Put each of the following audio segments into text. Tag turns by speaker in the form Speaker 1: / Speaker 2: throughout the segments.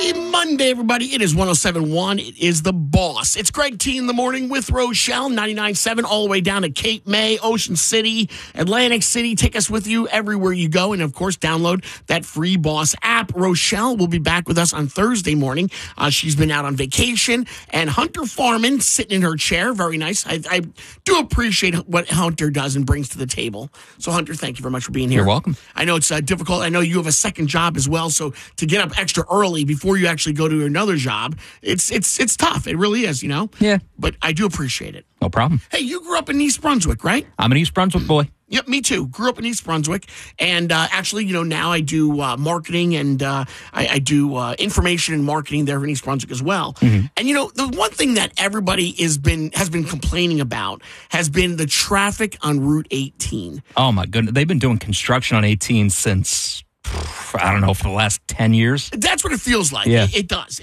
Speaker 1: Happy Monday, everybody. It is 107.1. It is The Boss. It's Greg T in the morning with Rochelle, 99.7, all the way down to Cape May, Ocean City, Atlantic City. Take us with you everywhere you go. And, of course, download that free Boss app. Rochelle will be back with us on Thursday morning. She's been out on vacation. And Hunter Farman sitting in her chair. Very nice. I do appreciate what Hunter does and brings to the table. So, Hunter, thank you very much for being here.
Speaker 2: You're welcome.
Speaker 1: I know it's difficult. I know you have a second job as well. So, to get up extra early before you actually go to another job, it's tough. It really is, you know?
Speaker 2: Yeah.
Speaker 1: But I do appreciate it.
Speaker 2: No problem.
Speaker 1: Hey, you grew up in East Brunswick, right?
Speaker 2: I'm an East Brunswick boy.
Speaker 1: Yep, me too. Grew up in East Brunswick. And actually, now I do marketing and I do information and marketing there in East Brunswick as well. Mm-hmm. And, the one thing that everybody has been complaining about has been the traffic on Route 18.
Speaker 2: Oh, my goodness. They've been doing construction on 18 since, I don't know, for the last 10 years.
Speaker 1: That's what it feels like.
Speaker 2: Yeah.
Speaker 1: It does.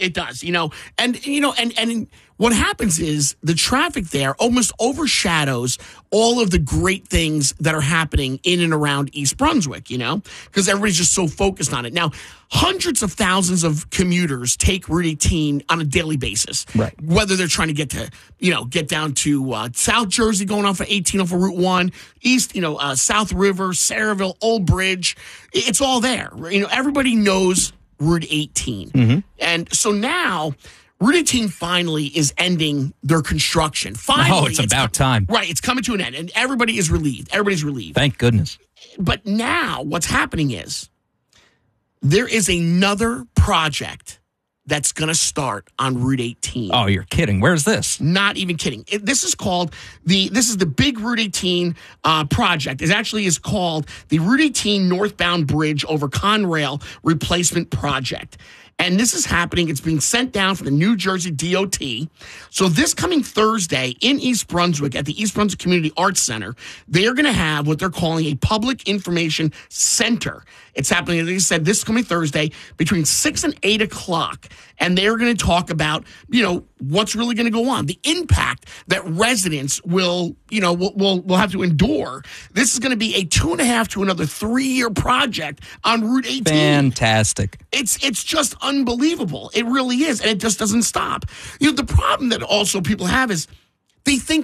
Speaker 1: And what happens is the traffic there almost overshadows all of the great things that are happening in and around East Brunswick, because everybody's just so focused on it. Now, hundreds of thousands of commuters take Route 18 on a daily basis.
Speaker 2: Right.
Speaker 1: Whether they're trying to get down to South Jersey, going off of 18 off of Route 1, East, South River, Saraville, Old Bridge. It's all there. Everybody knows Route 18. Mm-hmm. And so now Route 18 finally is ending their construction. Finally.
Speaker 2: It's about time.
Speaker 1: Right. It's coming to an end, and everybody is relieved. Everybody's relieved.
Speaker 2: Thank goodness.
Speaker 1: But now what's happening is there is another project that's going to start on Route 18.
Speaker 2: Oh, you're kidding. Where's this?
Speaker 1: Not even kidding. This is the big Route 18 project. It actually is called the Route 18 Northbound Bridge over Conrail Replacement Project. And this is happening. It's being sent down from the New Jersey DOT. So this coming Thursday in East Brunswick at the East Brunswick Community Arts Center, they are going to have what they're calling a public information center. It's happening, like I said, this coming Thursday between 6 and 8 o'clock. And they're going to talk about, what's really going to go on, the impact that residents will have to endure. This is going to be a 2.5 to another 3-year project on Route 18.
Speaker 2: Fantastic.
Speaker 1: It's just unbelievable. It really is. And it just doesn't stop. The problem that also people have is they think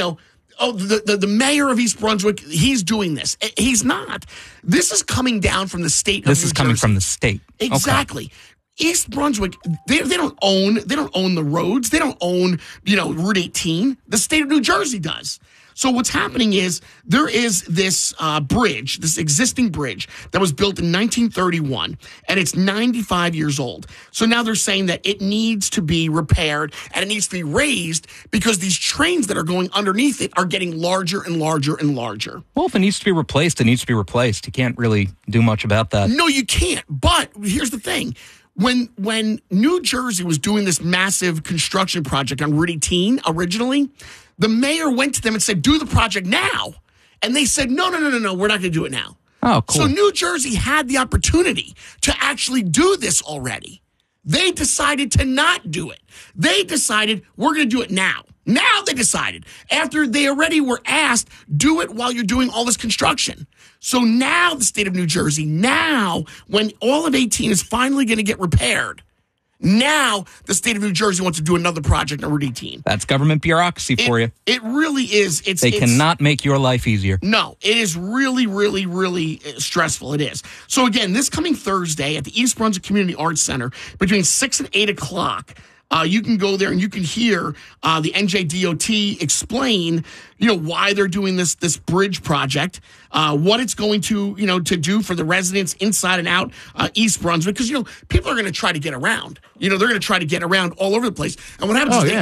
Speaker 1: the mayor of East Brunswick, he's doing this. He's not. This is coming down from the state of New Jersey.
Speaker 2: This is coming from the state.
Speaker 1: Exactly. Okay. East Brunswick, they don't own the roads. They don't own, Route 18. The state of New Jersey does. So what's happening is there is this bridge, this existing bridge that was built in 1931, and it's 95 years old. So now they're saying that it needs to be repaired and it needs to be raised because these trains that are going underneath it are getting larger and larger and larger.
Speaker 2: Well, if it needs to be replaced, it needs to be replaced. You can't really do much about that.
Speaker 1: No, you can't. But here's the thing. When New Jersey was doing this massive construction project on Route 18 originally, the mayor went to them and said, do the project now. And they said, no, we're not going to do it now.
Speaker 2: Oh, cool.
Speaker 1: So New Jersey had the opportunity to actually do this already. They decided to not do it. They decided, we're going to do it now. Now they decided, after they already were asked, do it while you're doing all this construction. So now the state of New Jersey, when all of 18 is finally going to get repaired, now the state of New Jersey wants to do another project on Route 18.
Speaker 2: That's government bureaucracy for you.
Speaker 1: It really is.
Speaker 2: They cannot make your life easier.
Speaker 1: No, it is really, really, really stressful. It is. So again, this coming Thursday at the East Brunswick Community Arts Center between 6 and 8 o'clock, you can go there and you can hear the NJDOT explain, why they're doing this bridge project, what it's going to, to do for the residents inside and out East Brunswick. Because, people are going to try to get around. They're going to try to get around all over the place. And what happens is